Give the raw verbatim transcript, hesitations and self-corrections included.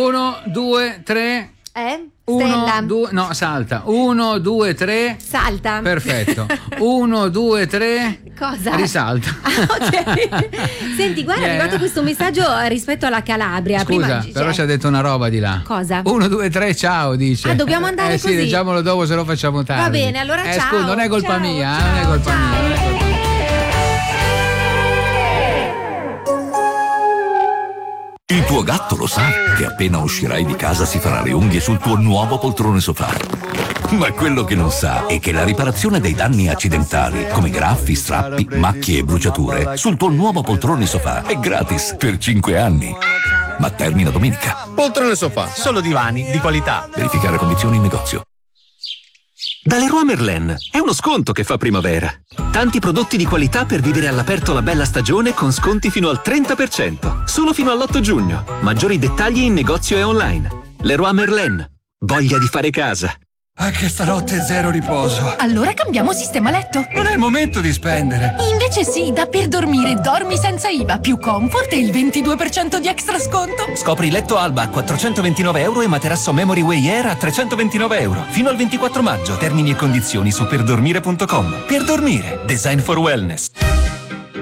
Uno, due, tre. Eh? Uno, Stella. due, no, salta. Uno, due, tre. Salta. Perfetto. Uno, due, tre. Cosa? Risalta. Ah, ok. Senti, guarda, è Yeah. arrivato questo messaggio rispetto alla Calabria. Scusa, Prima, però cioè, ci ha detto una roba di là. Cosa? Uno, due, tre, ciao, dice. Ah, dobbiamo andare eh, così? sì, leggiamolo dopo, se lo facciamo tardi. Va bene, allora eh, ciao. Scusa, non è colpa Ciao, mia, eh, ciao, non è colpa ciao. mia. Non è colpa mia. Il tuo gatto lo sa che appena uscirai di casa si farà le unghie sul tuo nuovo poltrone sofà. Ma quello che non sa è che la riparazione dei danni accidentali, come graffi, strappi, macchie e bruciature, sul tuo nuovo poltrone sofà è gratis per cinque anni. Ma termina domenica. Poltrone sofà, solo divani di qualità. Verificare condizioni in negozio. Da Leroy Merlin è uno sconto che fa primavera. Tanti prodotti di qualità per vivere all'aperto la bella stagione con sconti fino al trenta per cento. Solo fino all'otto giugno. Maggiori dettagli in negozio e online. Leroy Merlin. Voglia di fare casa. Anche stanotte zero riposo. Allora cambiamo sistema letto. Non è il momento di spendere. Invece sì, da Per Dormire dormi senza I V A, più comfort e il ventidue per cento di extra sconto. Scopri letto Alba a quattrocentoventinove euro e materasso Memory Way Air a trecentoventinove euro. Fino al ventiquattro maggio. Termini e condizioni su perdormire punto com. Per dormire. Design for wellness.